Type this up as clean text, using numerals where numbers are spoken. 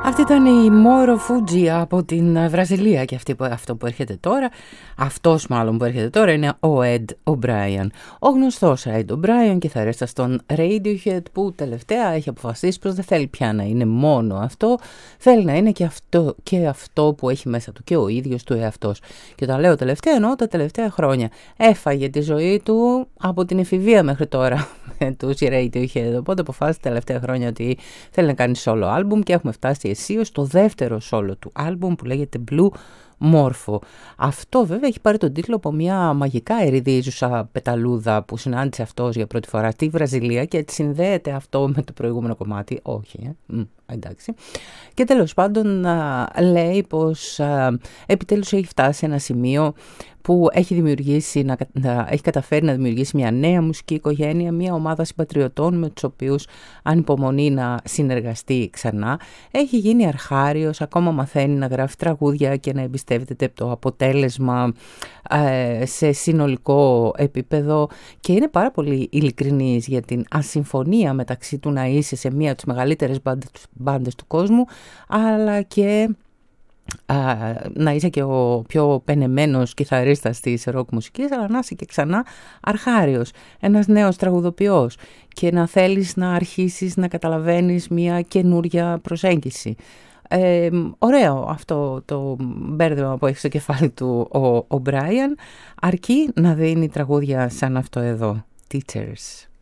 Αυτή ήταν η Μόρο Φούτζι από την Βραζιλία και αυτό που έρχεται τώρα, αυτός μάλλον που έρχεται τώρα είναι ο Ed O'Brien. Ο γνωστός Ed O'Brien, κιθαρίστας των Radiohead, που τελευταία έχει αποφασίσει πως δεν θέλει πια να είναι μόνο αυτό, θέλει να είναι και αυτό που έχει μέσα του και ο ίδιος του εαυτός. Και όταν λέω τελευταία εννοώ τα τελευταία χρόνια. Έφαγε τη ζωή του από την εφηβεία μέχρι τώρα με τους Radiohead, οπότε αποφάσισε τα τελευταία χρόνια ότι θέλει να κάνει solo album και έχουμε φτάσει αισίως στο δεύτερο solo του album που λέγεται Blue Morpho. Αυτό βέβαια έχει πάρει τον τίτλο από μια μαγικά ερηδίζουσα πεταλούδα που συνάντησε αυτός για πρώτη φορά στη Βραζιλία και έτσι συνδέεται αυτό με το προηγούμενο κομμάτι. Όχι, εντάξει. Και τέλος πάντων λέει πως επιτέλους έχει φτάσει σε ένα σημείο που έχει δημιουργήσει, έχει καταφέρει να δημιουργήσει μια νέα μουσική οικογένεια, μια ομάδα συμπατριωτών με τους οποίους ανυπομονεί να συνεργαστεί ξανά. Έχει γίνει αρχάριος, ακόμα μαθαίνει να γράφει τραγούδια και να εμπιστεύεται το αποτέλεσμα σε συνολικό επίπεδο και είναι πάρα πολύ ειλικρινής για την ασυμφωνία μεταξύ του να είσαι σε μία από τις μεγαλύτερες μπάντες του κόσμου, αλλά και να είσαι και ο πιο πενεμένος κιθαρίστας της ροκ μουσικής, αλλά να είσαι και ξανά αρχάριος, ένας νέος τραγουδοποιός και να θέλεις να αρχίσεις να καταλαβαίνεις μια καινούρια προσέγγιση. Ωραίο αυτό το μπέρδεμα που έχει στο κεφάλι του ο Brian, αρκεί να δίνει τραγούδια σαν αυτό εδώ, Teachers.